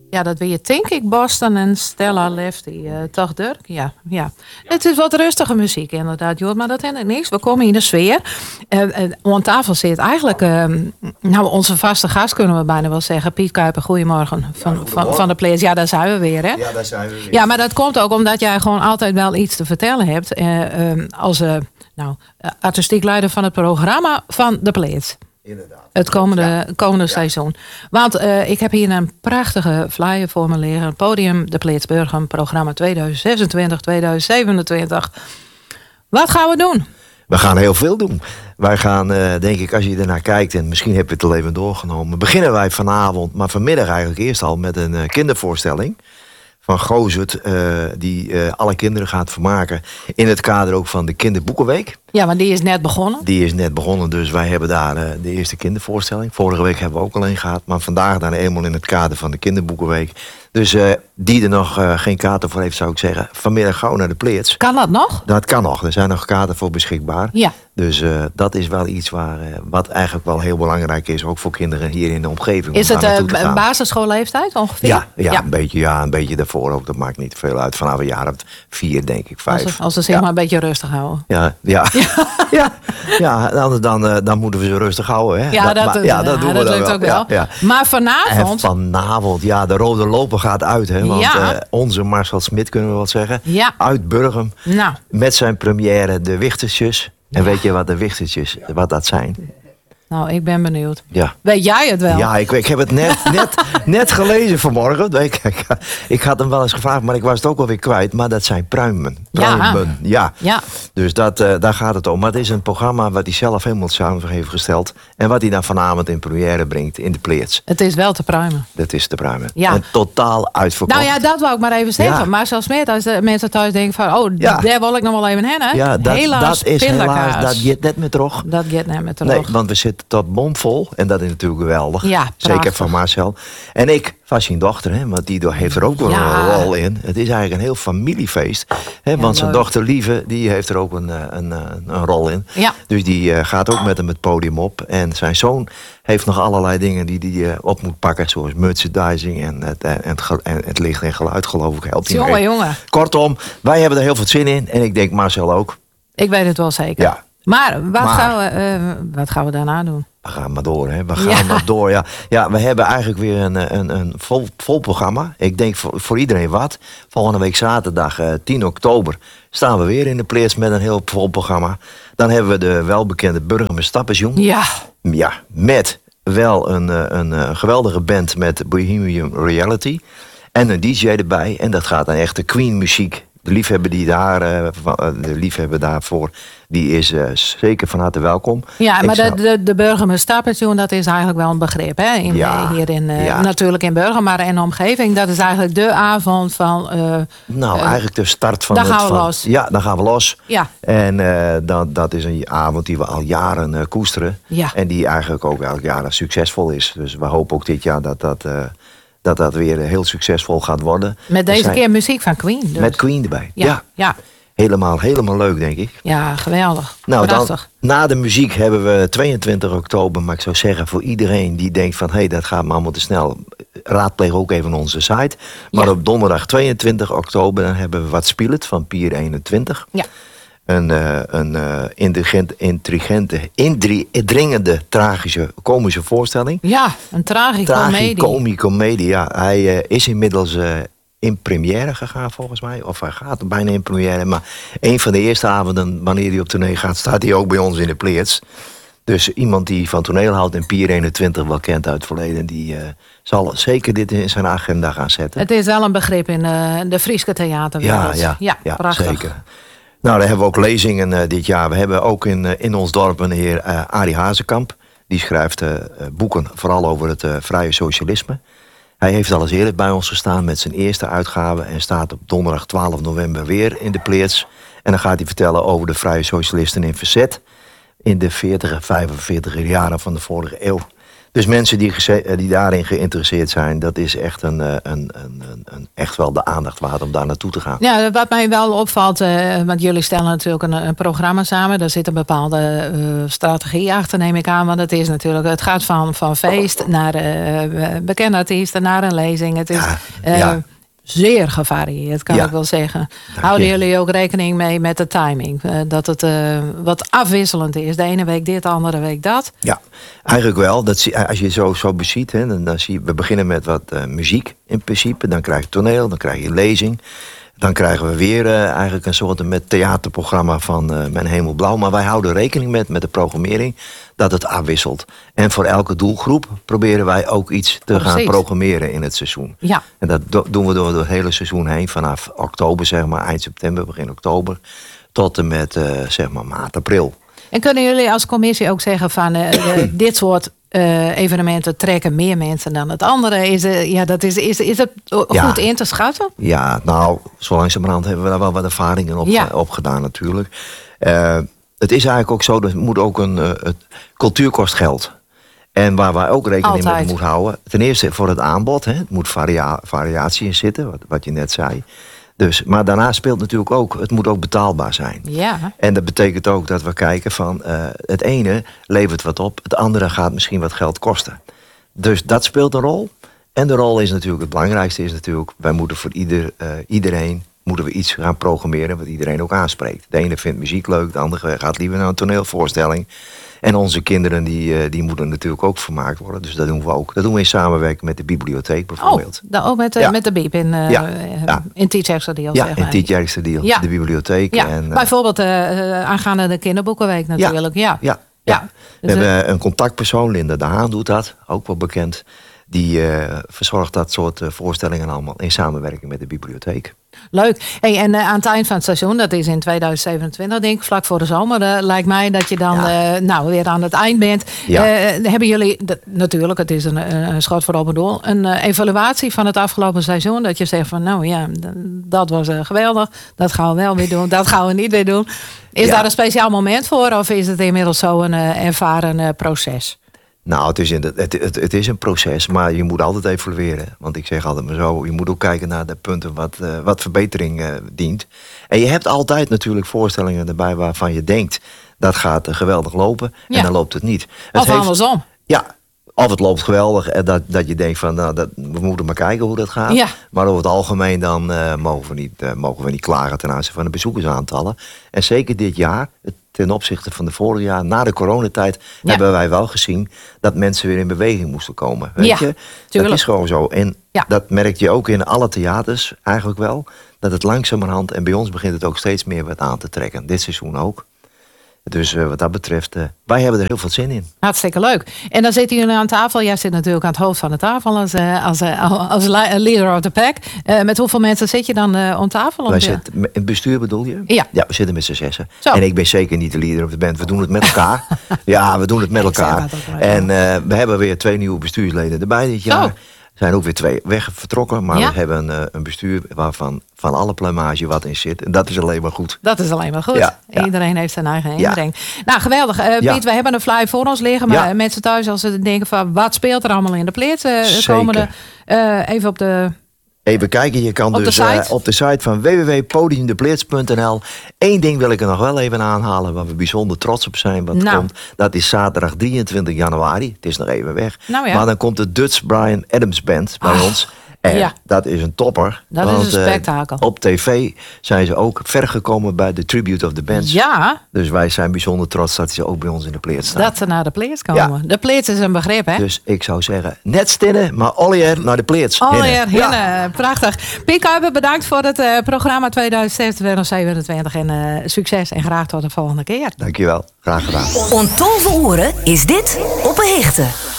Ja, dat weer denk ik Boston en Stella Lefty. Toch Dirk? Ja. Het is wat rustige muziek inderdaad, Jord, maar dat heeft niks. We komen in de sfeer. Aan tafel zit eigenlijk onze vaste gast, kunnen we bijna wel zeggen. Piet Kuiper, goedemorgen. Van de Players. Ja, daar zijn we weer, hè? Ja, daar zijn we weer. Ja, maar dat komt ook omdat jij gewoon altijd wel iets te vertellen hebt. Als artistiek leider van het programma van de Players. Inderdaad. Het komende seizoen. Want ik heb hier een prachtige flyer voor me liggen. Podium de Pleetsburgum, programma 2026, 2027. Wat gaan we doen? We gaan heel veel doen. Wij gaan, denk ik, als je ernaar kijkt, en misschien heb je het al even doorgenomen, beginnen wij vanavond, maar vanmiddag eigenlijk eerst al met een kindervoorstelling van Gozert, die alle kinderen gaat vermaken in het kader ook van de Kinderboekenweek. Ja, want die is net begonnen. Die is net begonnen, dus wij hebben daar de eerste kindervoorstelling. Vorige week hebben we ook al een gehad, maar vandaag dan eenmaal in het kader van de Kinderboekenweek. Dus die er nog geen kaarten voor heeft, zou ik zeggen, vanmiddag gauw naar de Pleerts. Kan dat nog? Dat kan nog, er zijn nog kaarten voor beschikbaar. Ja. Dus dat is wel iets wat eigenlijk wel heel belangrijk is, ook voor kinderen hier in de omgeving. Is het een basisschoolleeftijd ongeveer? Ja. Een beetje daarvoor ook. Dat maakt niet veel uit. Vanaf een jaar of 4, denk ik, 5. Als ze zich maar een beetje rustig houden. Anders dan moeten we ze rustig houden. Hè? Ja, dat doen we lukt wel. ook wel. Ja. Maar vanavond... En vanavond, de rode loper gaat uit. Hè? Want onze Marcel Smit, kunnen we wel zeggen. Ja. Uit Burgum. Nou. Met zijn première De Wichtertjes. En weet je wat de Wichtertjes, wat dat zijn? Nou, ik ben benieuwd. Ja. Weet jij het wel? Ja, ik heb het net gelezen vanmorgen. Ik had hem wel eens gevraagd, maar ik was het ook alweer kwijt. Maar dat zijn pruimen. Ja. Dus daar gaat het om. Maar het is een programma wat hij zelf helemaal samen heeft gesteld. En wat hij dan vanavond in première brengt in de Pleerts. Het is wel te pruimen. Dat is te pruimen. Ja. En totaal uitverkocht. Nou ja, dat wou ik maar even zeggen. Ja. Maar zelfs meer als de mensen thuis denken van... daar wil ik nog wel even heen. Hè? Ja, dat is helaas. Dat gaat net meer terug. Dat gaat net meer terug. Nee, want we zitten tot bomvol. En dat is natuurlijk geweldig. Ja, zeker van Marcel. En ik was zijn dochter, hè, want die heeft er ook wel een rol in. Het is eigenlijk een heel familiefeest. Hè, want zijn dochter Lieve, die heeft er ook een rol in. Ja. Dus die gaat ook met hem het podium op. En zijn zoon heeft nog allerlei dingen die hij op moet pakken. Zoals merchandising en het licht en geluid, geloof ik. Helpt hij mee. Jongen. Kortom, wij hebben er heel veel zin in. En ik denk Marcel ook. Ik weet het wel zeker. Ja. Maar wat gaan we daarna doen? We gaan maar door, hè. We gaan maar door, ja. We hebben eigenlijk weer een vol programma. Ik denk voor iedereen wat. Volgende week zaterdag 10 oktober staan we weer in de Pleerts met een heel vol programma. Dan hebben we de welbekende Burgum Stappenjong. Ja. Ja, met wel een geweldige band met Bohemian Reality. En een DJ erbij. En dat gaat dan echt de Queen muziek. De liefhebber daarvoor, die is zeker van harte welkom. Ja, maar de Burgum Stappenjong, dat is eigenlijk wel een begrip. Hè? Natuurlijk in Burgum, maar in de omgeving. Dat is eigenlijk de avond van... eigenlijk de start van... Dan gaan we los. Ja, dan gaan we los. Ja. En dat is een avond die we al jaren koesteren. Ja. En die eigenlijk ook elk jaar succesvol is. Dus we hopen ook dit jaar dat weer heel succesvol gaat worden. Met deze keer muziek van Queen. Dus. Met Queen erbij, ja. Helemaal leuk, denk ik. Ja, geweldig. Nou, prachtig. Dan, na de muziek hebben we 22 oktober. Maar ik zou zeggen, voor iedereen die denkt van... dat gaat maar allemaal te snel. Raadpleeg ook even onze site. Maar op donderdag 22 oktober... dan hebben we Wat Spielet van Pier 21. Ja. Een indringende, tragische, komische voorstelling. Ja, een tragicomedie. Ja. Hij is inmiddels in première gegaan, volgens mij. Of hij gaat bijna in première. Maar een van de eerste avonden, wanneer hij op tournee gaat... staat hij ook bij ons in de Pleerts. Dus iemand die van toneel houdt en Pier 21 wel kent uit het verleden... die zal zeker dit in zijn agenda gaan zetten. Het is wel een begrip in de Frieske theaterwereld. Ja, prachtig. Zeker. Nou, dan hebben we ook lezingen dit jaar. We hebben ook in ons dorp een heer Arie Hazekamp. Die schrijft boeken vooral over het vrije socialisme. Hij heeft al eens eerder bij ons gestaan met zijn eerste uitgave... en staat op donderdag 12 november weer in de Pleerts. En dan gaat hij vertellen over de vrije socialisten in verzet... in de 40 en 45 jaren van de vorige eeuw. Dus mensen die daarin geïnteresseerd zijn, dat is echt echt wel de aandacht waard om daar naartoe te gaan. Ja, wat mij wel opvalt, want jullie stellen natuurlijk een programma samen. Daar zit een bepaalde strategie achter, neem ik aan. Want het gaat van feest naar bekende artiesten, naar een lezing. Het is zeer gevarieerd, kan ik wel zeggen. Houden jullie ook rekening mee met de timing? Dat het wat afwisselend is. De ene week dit, de andere week dat. Ja, eigenlijk wel. Als je zo beziet, dan zie je, we beginnen met wat muziek in principe. Dan krijg je toneel, dan krijg je lezing. Dan krijgen we weer eigenlijk een soort met theaterprogramma van Mijn Hemel Blauw. Maar wij houden rekening met de programmering dat het afwisselt. En voor elke doelgroep proberen wij ook iets te gaan programmeren in het seizoen. Ja. En dat doen we door het hele seizoen heen. Vanaf oktober, zeg maar, eind september, begin oktober. Tot en met, zeg maar, maart, april. En kunnen jullie als commissie ook zeggen van dit soort evenementen trekken meer mensen dan het andere? Is het goed in te schatten? Ja, nou, zo langzamerhand hebben we daar wel wat ervaringen op gedaan natuurlijk. Het is eigenlijk ook zo, dat moet ook het cultuur kost geld. En waar wij ook rekening mee moeten houden. Ten eerste voor het aanbod. Het moet variatie in zitten, wat je net zei. Dus, maar daarna speelt natuurlijk ook, het moet ook betaalbaar zijn. Ja. En dat betekent ook dat we kijken van het ene levert wat op, het andere gaat misschien wat geld kosten. Dus dat speelt een rol. En de rol is natuurlijk, het belangrijkste is natuurlijk, wij moeten voor iedereen moeten we iets gaan programmeren wat iedereen ook aanspreekt. De ene vindt muziek leuk, de andere gaat liever naar een toneelvoorstelling. En onze kinderen die moeten natuurlijk ook vermaakt worden. Dus dat doen we ook. Dat doen we in samenwerking met de bibliotheek bijvoorbeeld. Met de BIEB in Tietjerksterdeel. Ja, in Tietjerksterdeel, de bibliotheek. Ja, en, bijvoorbeeld aangaande de kinderboekenweek natuurlijk. Ja. We hebben een contactpersoon, Linda de Haan doet dat, ook wel bekend. Die verzorgt dat soort voorstellingen allemaal in samenwerking met de bibliotheek. Leuk. Hey, en aan het eind van het seizoen, dat is in 2027 denk ik, vlak voor de zomer, lijkt mij dat je dan weer aan het eind bent. Ja. Hebben jullie, natuurlijk, het is een schot voor open doel, een evaluatie van het afgelopen seizoen? Dat je zegt van dat was geweldig, dat gaan we wel weer doen, dat gaan we niet weer doen. Is daar een speciaal moment voor of is het inmiddels zo een ervaren proces? Nou, het is een proces, maar je moet altijd evalueren. Want ik zeg altijd maar zo, je moet ook kijken naar de punten wat verbetering dient. En je hebt altijd natuurlijk voorstellingen erbij waarvan je denkt, dat gaat geweldig lopen. En dan loopt het niet. Andersom. Ja, of het loopt geweldig en dat je denkt van, we moeten maar kijken hoe dat gaat. Ja. Maar over het algemeen dan mogen we niet klagen ten aanzien van de bezoekersaantallen. En zeker dit jaar, ten opzichte van de vorige jaar, na de coronatijd, hebben wij wel gezien dat mensen weer in beweging moesten komen. Weet je? Dat is gewoon zo. En dat merk je ook in alle theaters eigenlijk wel. Dat het langzamerhand, en bij ons begint het ook steeds meer wat aan te trekken. Dit seizoen ook. Dus wat dat betreft, wij hebben er heel veel zin in. Hartstikke leuk. En dan zitten jullie aan tafel. Jij zit natuurlijk aan het hoofd van de tafel als leader of the pack. Met hoeveel mensen zit je dan om tafel? Wij zitten, in het bestuur bedoel je? Ja. Ja, we zitten met z'n zessen. Zo. En ik ben zeker niet de leader of the band. We doen het met elkaar. We doen het met elkaar. En we hebben weer 2 nieuwe bestuursleden erbij dit jaar. Zo. Er zijn ook weer 2 vertrokken, maar we hebben een bestuur waarvan van alle plumage wat in zit. En dat is alleen maar goed. Dat is alleen maar goed. Ja. Iedereen heeft zijn eigen inbreng. Nou, geweldig. Piet, we hebben een flyer voor ons liggen. Maar mensen thuis, als ze denken van wat speelt er allemaal in de Pleert? Komende, even op de... Even kijken, je kan dus op de site van www.podiumdepleerts.nl. 1 ding wil ik er nog wel even aanhalen, waar we bijzonder trots op zijn. Wat komt, dat is zaterdag 23 januari. Het is nog even weg. Maar dan komt de Dutch Bryan Adams Band bij ons. En dat is een topper. Dat is een spektakel. Op tv zijn ze ook ver gekomen bij de Tribute of the Bands. Ja. Dus wij zijn bijzonder trots dat ze ook bij ons in de Pleert staan. Dat ze naar de Pleert komen. Ja. De Pleert is een begrip, hè? Dus ik zou zeggen, net stinnen, maar alleer naar de Pleert. Hinnen. Prachtig. Piet Kuiper, bedankt voor het programma 2027 en succes en graag tot de volgende keer. Dankjewel. Graag gedaan. On tolve oren is dit Op een Hichte.